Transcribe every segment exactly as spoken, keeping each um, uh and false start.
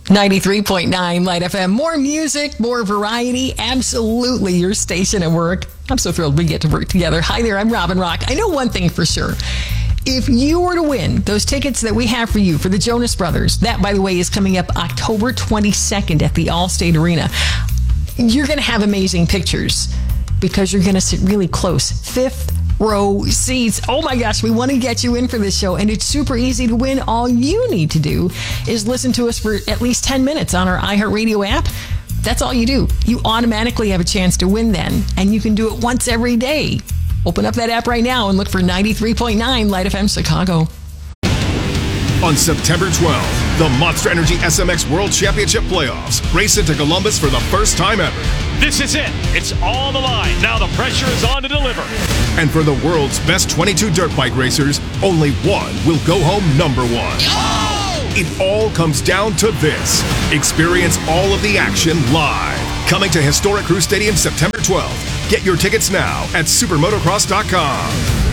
ninety-three point nine Light F M. More music, more variety. Absolutely your station at work. I'm so thrilled we get to work together. Hi there, I'm Robin Rock. I know one thing for sure. If you were to win those tickets that we have for you for the Jonas Brothers, that, by the way, is coming up October twenty-second at the Allstate Arena. You're going to have amazing pictures because you're going to sit really close. Fifth row seats. Oh my gosh, we want to get you in for this show, and it's super easy to win. All you need to do is listen to us for at least ten minutes on our iHeartRadio app. That's all you do. You automatically have a chance to win then, and you can do it once every day. Open up that app right now and look for ninety-three point nine Light F M Chicago. On September twelfth, the Monster Energy S M X World Championship Playoffs race into Columbus for the first time ever. This is it. It's on the line. Now the pressure is on to deliver. And for the world's best twenty-two dirt bike racers, only one will go home number one. Oh! It all comes down to this. Experience all of the action live. Coming to historic Crew Stadium September twelfth. Get your tickets now at supermotocross dot com.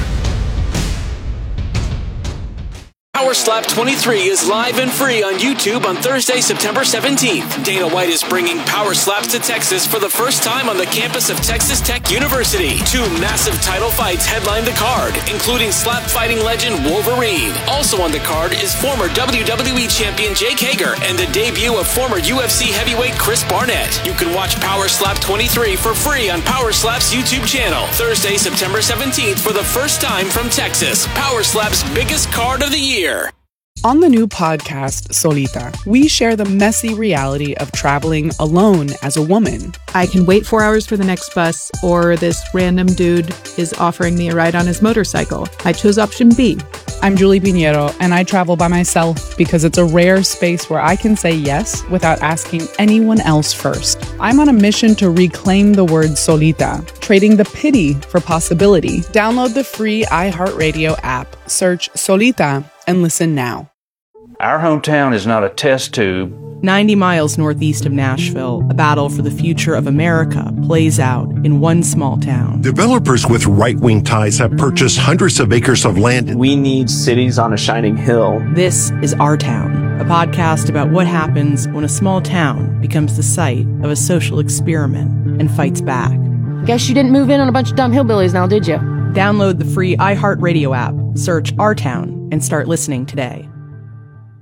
Power Slap twenty-three is live and free on YouTube on Thursday, September seventeenth. Dana White is bringing Power Slaps to Texas for the first time on the campus of Texas Tech University. Two massive title fights headline the card, including slap fighting legend Wolverine. Also on the card is former W W E champion Jake Hager and the debut of former U F C heavyweight Chris Barnett. You can watch Power Slap twenty-three for free on Power Slap's YouTube channel. Thursday, September seventeenth for the first time from Texas. Power Slap's biggest card of the year. On the new podcast, Solita, we share the messy reality of traveling alone as a woman. I can wait four hours for the next bus, or this random dude is offering me a ride on his motorcycle. I chose option B. I'm Julie Pinheiro, and I travel by myself because it's a rare space where I can say yes without asking anyone else first. I'm on a mission to reclaim the word solita, trading the pity for possibility. Download the free iHeartRadio app, search Solita, and listen now. Our hometown is not a test tube. ninety miles northeast of Nashville, a battle for the future of America plays out in one small town. Developers with right-wing ties have purchased hundreds of acres of land. We need cities on a shining hill. This is Our Town, a podcast about what happens when a small town becomes the site of a social experiment and fights back. Guess you didn't move in on a bunch of dumb hillbillies now, did you? Download the free iHeartRadio app, search Our Town, and start listening today.